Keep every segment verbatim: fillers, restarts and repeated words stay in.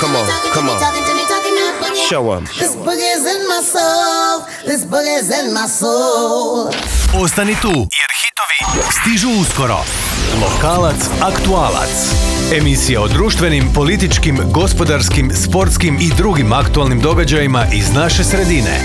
Come on, come on. Show 'em. This boogie's in my soul. This boogie's in my soul. Ostani tu, jer hitovi stižu uskoro. Lokalac aktualac. Emisija o društvenim, političkim, gospodarskim, sportskim i drugim aktualnim događajima iz naše sredine.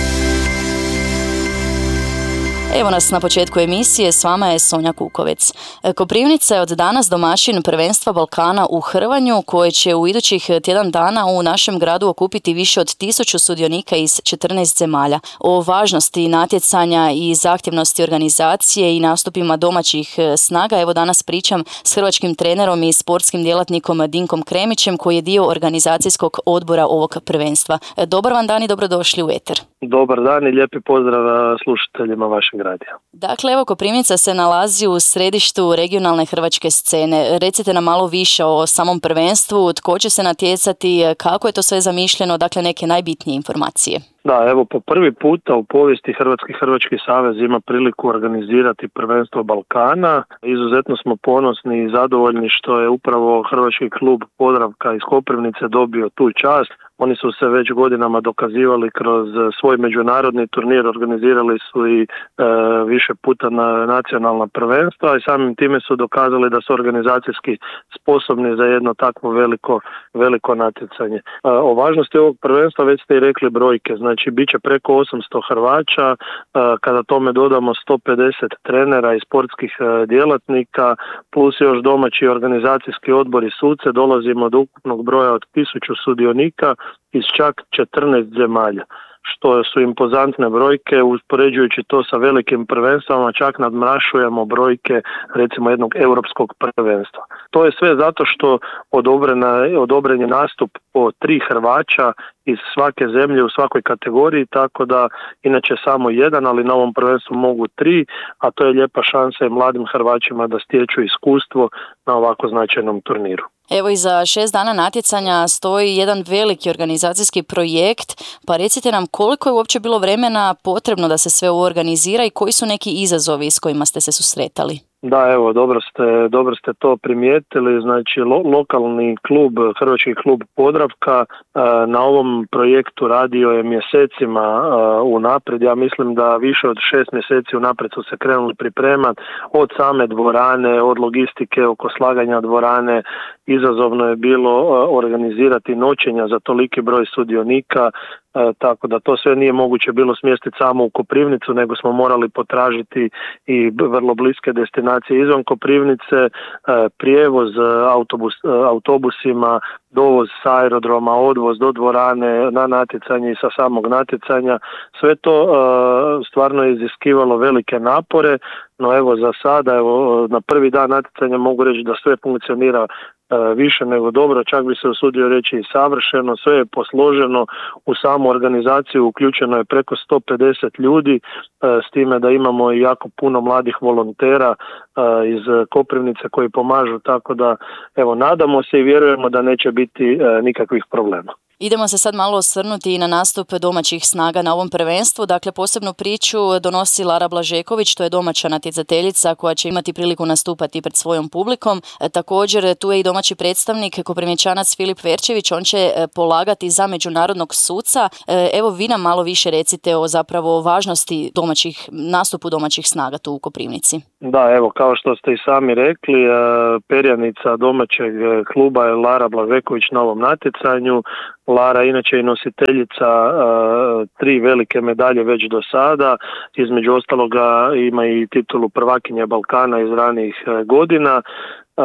Evo nas na početku emisije, s vama je Sonja Kukovec. Koprivnica je od danas domaćin prvenstva Balkana u hrvanju, koje će u idućih tjedan dana u našem gradu okupiti više od tisuću sudionika iz četrnaest zemalja. O važnosti natjecanja i zahtjevnosti organizacije i nastupima domaćih snaga, evo danas pričam s hrvačkim trenerom i sportskim djelatnikom Dinkom Kremićem, koji je dio organizacijskog odbora ovog prvenstva. Dobar vam dan i dobrodošli u eter. Dobar dan i lijepi pozdrav slušateljima vašeg radija. Dakle, evo Koprivnica se nalazi u središtu regionalne hrvačke scene. Recite nam malo više o samom prvenstvu, tko će se natjecati, kako je to sve zamišljeno, dakle neke najbitnije informacije. Da, evo po prvi puta u povijesti Hrvatski Hrvački savez ima priliku organizirati prvenstvo Balkana. Izuzetno smo ponosni i zadovoljni što je upravo Hrvački klub Podravka iz Koprivnice dobio tu čast. Oni su se već godinama dokazivali kroz svoj međunarodni turnir, organizirali su i e, više puta na nacionalna prvenstva i samim time su dokazali da su organizacijski sposobni za jedno takvo veliko, veliko natjecanje. E, o važnosti ovog prvenstva već ste i rekli brojke, znači bit će preko osamsto Hrvaća, e, kada tome dodamo sto pedeset trenera i sportskih e, djelatnika, plus još domaći organizacijski odbor i suce, dolazimo do ukupnog broja od tisuću sudionika iz čak četrnaest zemalja, što su impozantne brojke. Uspoređujući to sa velikim prvenstvama, čak nadmašujemo brojke recimo jednog europskog prvenstva. To je sve zato što odobrena, odobren je nastup po tri Hrvaća iz svake zemlje u svakoj kategoriji, tako da inače samo jedan, ali na ovom prvenstvu mogu tri, a to je lijepa šansa i mladim Hrvaćima da stječu iskustvo na ovako značajnom turniru. Evo i za šest dana natjecanja stoji jedan veliki organizacijski projekt, pa recite nam koliko je uopće bilo vremena potrebno da se sve ovo organizira i koji su neki izazovi s kojima ste se susretali? Da, evo, dobro ste, dobro ste to primijetili. Znači, lo, lokalni klub, Hrvatski klub Podravka, na ovom projektu radio je mjesecima unaprijed. Ja mislim da više od šest mjeseci unaprijed su se krenuli pripremati od same dvorane, od logistike oko slaganja dvorane. Izazovno je bilo organizirati noćenja za toliki broj sudionika, E, tako da to sve nije moguće bilo smjestiti samo u Koprivnicu, nego smo morali potražiti i vrlo bliske destinacije izvan Koprivnice, e, prijevoz autobus, autobusima, dovoz sa aerodroma, odvoz do dvorane na natjecanje i sa samog natjecanja. Sve to e, stvarno je iziskivalo velike napore, no evo za sada, evo, na prvi dan natjecanja mogu reći da sve funkcionira više nego dobro, čak bi se usudio reći i savršeno, sve je posloženo, u samu organizaciju uključeno je preko sto pedeset ljudi, s time da imamo i jako puno mladih volontera iz Koprivnice koji pomažu, tako da evo nadamo se i vjerujemo da neće biti nikakvih problema. Idemo se sad malo osvrnuti i na nastup domaćih snaga na ovom prvenstvu. Dakle, posebnu priču donosi Lara Blažeković, to je domaća natjecateljica koja će imati priliku nastupati pred svojom publikom. E, također, tu je i domaći predstavnik, Koprivničanac Filip Verčević, on će e, polagati za međunarodnog suca. E, evo, vi nam malo više recite o zapravo važnosti domaćih, nastupu domaćih snaga tu u Koprivnici. Da, evo, kao što ste i sami rekli, e, perjanica domaćeg kluba je Lara Blažeković na ovom natjecanju. Lara inače je nositeljica uh, tri velike medalje već do sada, između ostaloga ima i titulu prvakinje Balkana iz ranijih uh, godina. Uh,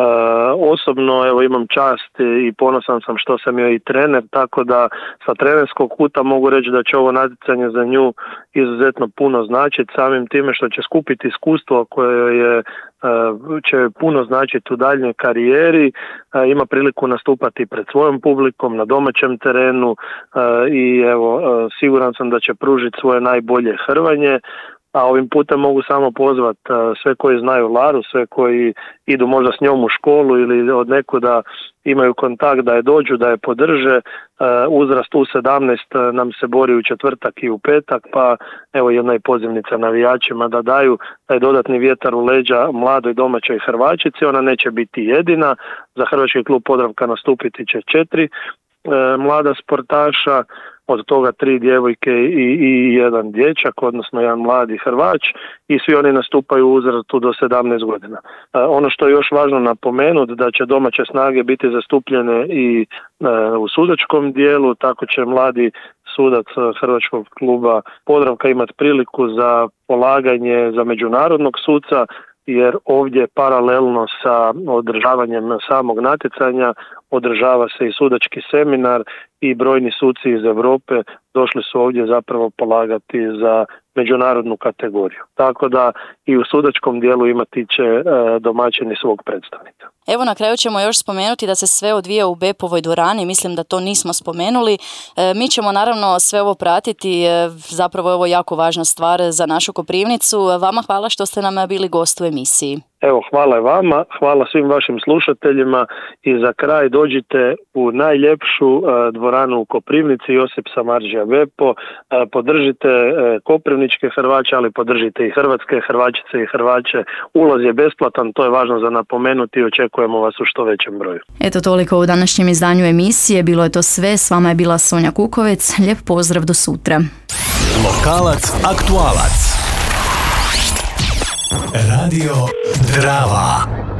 osobno evo imam čast i ponosan sam što sam joj i trener, tako da sa trenerskog kuta mogu reći da će ovo natjecanje za nju izuzetno puno značiti, samim time što će skupiti iskustvo koje je uh, će puno značiti u daljnjoj karijeri, uh, ima priliku nastupati pred svojom publikom na domaćem terenu uh, i evo uh, siguran sam da će pružiti svoje najbolje hrvanje. A ovim putem mogu samo pozvati sve koji znaju Laru, sve koji idu možda s njom u školu ili od nekuda imaju kontakt da je dođu, da je podrže. Uzrast U sedamnaest nam se bori u četvrtak i u petak, pa evo jedna i pozivnica navijačima da daju taj dodatni vjetar u leđa mladoj domaćoj Hrvačici. Ona neće biti jedina, za Hrvatski klub Podravka nastupiti će četiri mlada sportaša, od toga tri djevojke i, i jedan dječak, odnosno jedan mladi Hrvač, i svi oni nastupaju u uzrastu do sedamnaest godina. E, ono što je još važno napomenuti, da će domaće snage biti zastupljene i e, u sudačkom dijelu, tako će mladi sudac Hrvačkog kluba Podravka imati priliku za polaganje za međunarodnog suca, jer ovdje paralelno sa održavanjem samog natjecanja održava se i sudački seminar i brojni suci iz Europe došli su ovdje zapravo polagati za međunarodnu kategoriju. Tako da i u sudačkom dijelu imati će e, domaćini svog predstavnika. Evo na kraju ćemo još spomenuti da se sve odvija u Bepovoj dvorani, mislim da to nismo spomenuli. E, mi ćemo naravno sve ovo pratiti, e, zapravo je ovo jako važna stvar za našu Koprivnicu. Vama hvala što ste nam bili gost u emisiji. Evo, hvala vama, hvala svim vašim slušateljima i za kraj dođite u najljepšu e, dvoranu u Koprivnici, Josip Samardžija Bepo, e, podržite e, koprivničke Hrvače, ali podržite i hrvatske Hrvačice i Hrvače. Ulaz je besplatan, to je važno za napomenuti i očekujemo vas u što većem broju. Eto toliko u današnjem izdanju emisije, bilo je to sve, s vama je bila Sonja Kukovec, lijep pozdrav do sutra. Lokalac, aktualac. Radio Drava.